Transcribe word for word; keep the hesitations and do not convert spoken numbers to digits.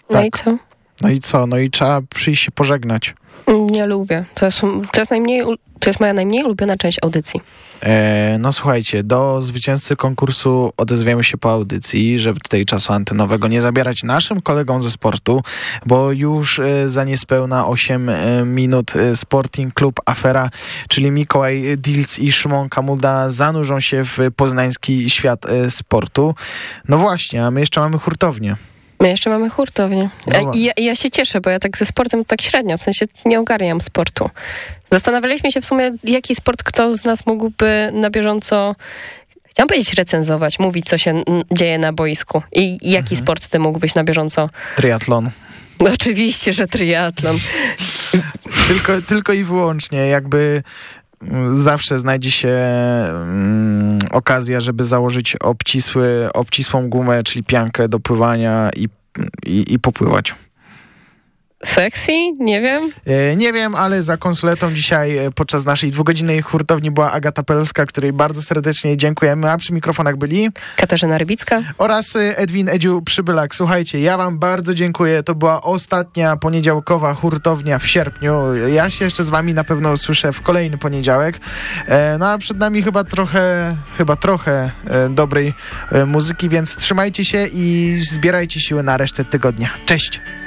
No tak. i co? No i co? No i trzeba przyjść się pożegnać. Nie lubię. To jest, to jest, najmniej, to jest moja najmniej ulubiona część audycji. E, no słuchajcie, do zwycięzcy konkursu odezwiemy się po audycji, żeby tutaj czasu antenowego nie zabierać naszym kolegom ze sportu, bo już e, za niespełna osiem e, minut e, Sporting Klub Afera, czyli Mikołaj Dilc i Szymon Kamuda zanurzą się w poznański świat e, sportu. No właśnie, a my jeszcze mamy hurtownię. My jeszcze mamy hurtownię. No I ja, ja się cieszę, bo ja tak ze sportem tak średnio, w sensie nie ogarniam sportu. Zastanawialiśmy się w sumie, jaki sport kto z nas mógłby na bieżąco, chciałam powiedzieć recenzować, mówić, co się n- dzieje na boisku. I jaki mhm. sport ty mógłbyś na bieżąco? Triatlon. No oczywiście, że triatlon. tylko, tylko i wyłącznie, jakby... Zawsze znajdzie się mm, okazja, żeby założyć obcisły, obcisłą gumę, czyli piankę do pływania i, i, i popływać. Sexy? Nie wiem. E, nie wiem, ale za konsoletą dzisiaj e, podczas naszej dwugodzinnej hurtowni była Agata Pelska, której bardzo serdecznie dziękujemy, a przy mikrofonach byli Katarzyna Rybicka oraz Edwin Edziu Przybylak. Słuchajcie, ja wam bardzo dziękuję. To była ostatnia poniedziałkowa hurtownia w sierpniu. Ja się jeszcze z wami na pewno usłyszę w kolejny poniedziałek. E, no a przed nami chyba trochę, chyba trochę e, dobrej e, muzyki, więc trzymajcie się i zbierajcie siły na resztę tygodnia. Cześć!